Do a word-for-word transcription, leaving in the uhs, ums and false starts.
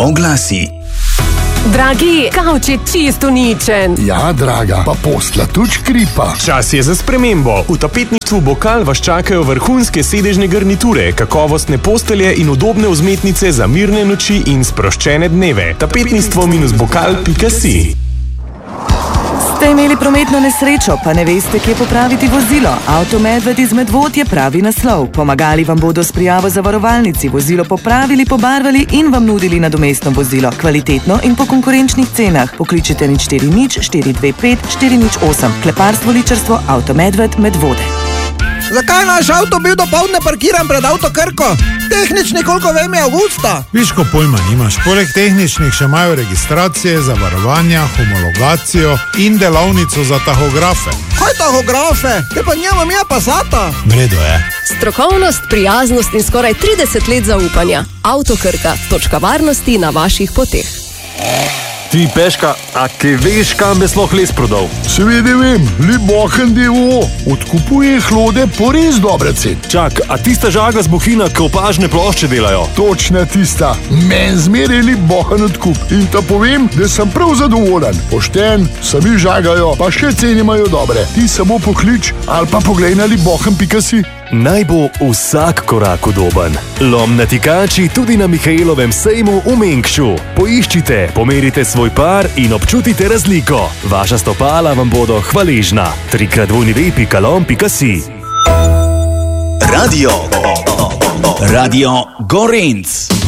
Oglasi. Dragi, kavč je čisto uničen. Ja, draga, pa posla tudi škripa. Čas je za spremembo. V tapetništvu Bokal vas čakajo vrhunske sedežne garniture, kakovostne postelje in udobne vzmetnice za mirne noči in sproščene dneve. tapetništvo bokal pika si. Ste imeli prometno nesrečo, pa ne veste, kje popraviti vozilo? Avtomedved iz Medvod je pravi naslov. Pomagali vam bodo s prijavo zavarovalnici, vozilo popravili, pobarvali in vam nudili nadomestno vozilo. Kvalitetno in po konkurenčnih cenah. Pokličite nič štiri nič štiri dve pet štiri nič osem. Kleparstvo, ličarstvo, Avtomedved, Medvode. Zakaj naš avto bil dopoldne parkiran pred Avto Krko? Tehnični, koliko vem, je avgusta. Viš, ko pojma nimaš. Poleg tehničnih še imajo registracije, zavarovanja, homologacijo in delavnico za tahografe. Kaj tahografe? Te pa njema mi je Passata. Vredo je. Strokovnost, prijaznost in skoraj trideset let zaupanja. Avto Krka, točka varnosti na vaših poteh. Ti, Peška, a kaj veš, kam bi sploh les prodal? Seveda vem, Libohen D O O odkupuje hlode po res dobre cen. Čak, a tista žaga z Bohinja, ko opažne plošče delajo? Točna tista. Men zmeraj Libohen odkup. In ta povem, da sem prav zadovoljen. Pošten, sami žagajo, pa še cene imajo dobre. Ti samo poklič ali pa poglej na libohen pika si. Naj bo vsak korak udoben. Lom na tikači tudi na Mihajlovem sejmu v Mengšu. Poiščite, pomerite svoj par in občutite razliko. Vaša stopala vam bodo hvaležna. trikrat w pika lom pika si. Radio. Radio Gorenc.